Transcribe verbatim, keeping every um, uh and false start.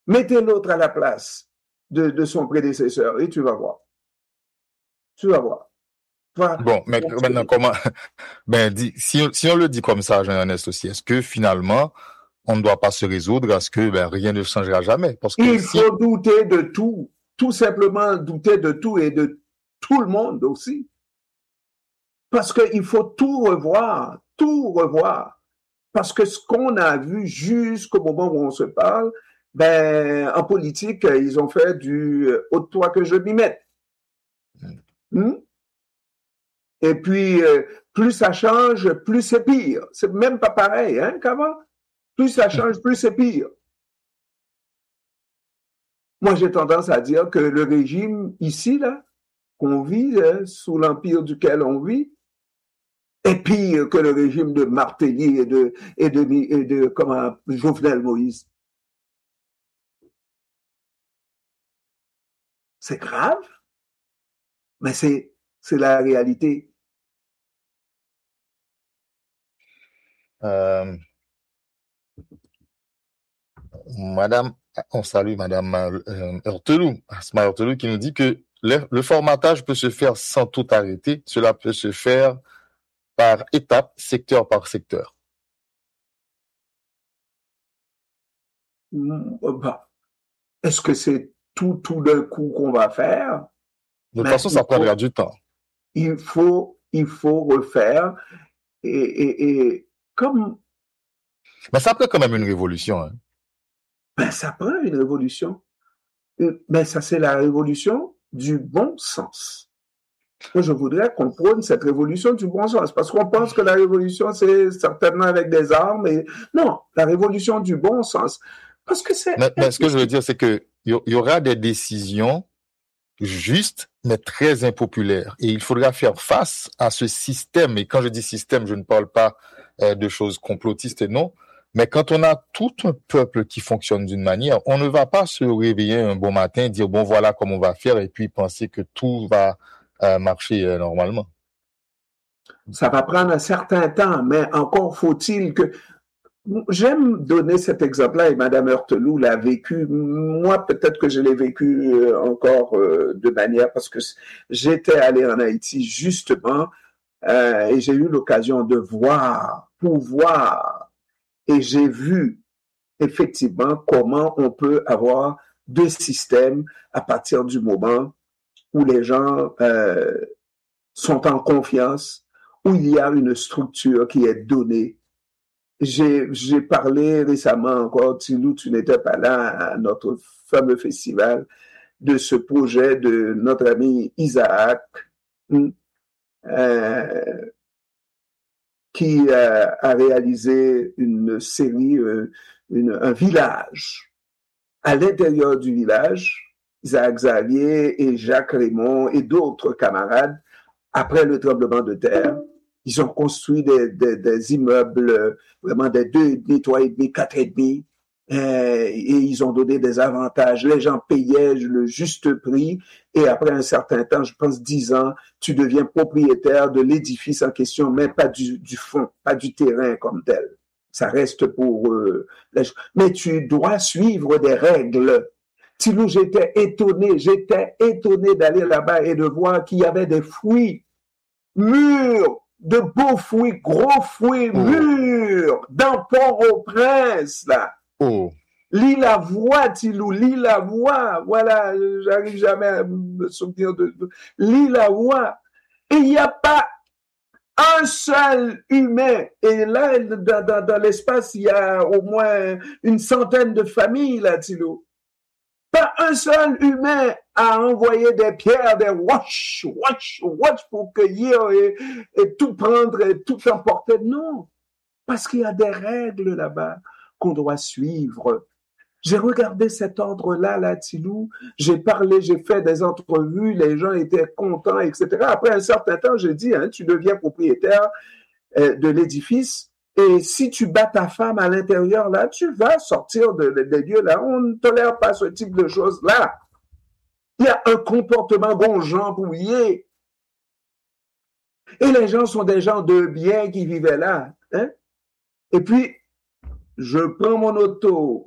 Mettez l'autre à la place de, de son prédécesseur et tu vas voir. Tu vas voir. Enfin, Bon, mais maintenant, comment, ben, dit, si, on- si on le dit comme ça, Jean-Ernest aussi, est-ce que finalement, on ne doit pas se résoudre à ce que, ben, rien ne changera jamais? Parce que il si, faut douter de tout, tout simplement douter de tout et de tout le monde aussi. Parce qu'il faut tout revoir, tout revoir. Parce que ce qu'on a vu jusqu'au moment où on se parle, ben, en politique, ils ont fait du euh, « ôte-toi que je m'y mette hmm? ». Et puis, euh, plus ça change, plus c'est pire. C'est même pas pareil hein, qu'avant. Plus ça change, plus c'est pire. Moi, j'ai tendance à dire que le régime ici, là, qu'on vit, hein, sous l'empire duquel on vit, est pire que le régime de Martelly et de, et de, et de comment, Jovenel Moïse. C'est grave, mais c'est, c'est la réalité. euh, Madame, on salue Madame euh, Heurtelou, Asma Heurtelou, qui nous dit que le, le formatage peut se faire sans tout arrêter. Cela peut se faire par étapes, secteur par secteur. Bah, est-ce que c'est tout, tout d'un coup qu'on va faire? De toute Mais façon, il ça prendra faut, du temps. il faut, il faut refaire. Et, et, et comme, Mais ça prend quand même une révolution, hein. ben, ça prend une révolution. Mais ça, c'est la révolution du bon sens. Moi, je voudrais qu'on prône cette révolution du bon sens, parce qu'on pense que la révolution, c'est certainement avec des armes. Et... Non, la révolution du bon sens. Parce que c'est... Mais, mais ce que je veux dire, c'est que il y, y aura des décisions justes, mais très impopulaires. Et il faudra faire face à ce système. Et quand je dis système, je ne parle pas euh, de choses complotistes et non. Mais quand on a tout un peuple qui fonctionne d'une manière, on ne va pas se réveiller un bon matin, dire bon voilà comment on va faire et puis penser que tout va euh, marcher euh, normalement. Ça va prendre un certain temps, mais encore faut-il que... J'aime donner cet exemple-là et Madame Heurtelou l'a vécu. Moi, peut-être que je l'ai vécu euh, encore euh, de manière parce que j'étais allé en Haïti justement euh, et j'ai eu l'occasion de voir, pour voir, et j'ai vu effectivement comment on peut avoir deux systèmes à partir du moment où les gens euh, sont en confiance, où il y a une structure qui est donnée. J'ai, j'ai parlé récemment encore, Tilou, tu n'étais pas là, à notre fameux festival, de ce projet de notre ami Isaac, euh, qui euh, a réalisé une série, euh, une, un village. À l'intérieur du village, Isaac Xavier et Jacques Raymond et d'autres camarades, après le tremblement de terre, ils ont construit des, des, des immeubles, vraiment des deux et demi, trois et demi, quatre et demi, euh, et ils ont donné des avantages. Les gens payaient le juste prix, et après un certain temps, je pense dix ans, tu deviens propriétaire de l'édifice en question, mais pas du, du fond, pas du terrain comme tel. Ça reste pour euh, les... Mais tu dois suivre des règles. Tilou, j'étais étonné, j'étais étonné d'aller là-bas et de voir qu'il y avait des fruits mûrs, de beaux fruits, gros fruits, Oh, mûrs, dans Port-au-Prince, là. oh. Lis la voix, Tilou, lis la voix. Voilà, j'arrive jamais à me souvenir de... Lis la voix. Et il n'y a pas un seul humain. Et là, dans, dans, dans l'espace, il y a au moins une centaine de familles, là, Tilou. Pas un seul humain a envoyé des pierres, des wash, wash, wash pour cueillir et, et tout prendre et tout emporter. Non, parce qu'il y a des règles là-bas qu'on doit suivre. J'ai regardé cet ordre-là, là, Tilou. J'ai parlé, j'ai fait des entrevues, les gens étaient contents, et cetera. Après un certain temps, j'ai dit, hein, tu deviens propriétaire euh, de l'édifice. Et si tu bats ta femme à l'intérieur, là, tu vas sortir de, de, des lieux, là. On ne tolère pas ce type de choses-là. Il y a un comportement gongeant pour y est. Et les gens sont des gens de bien qui vivaient là. Hein? Et puis, je prends mon auto,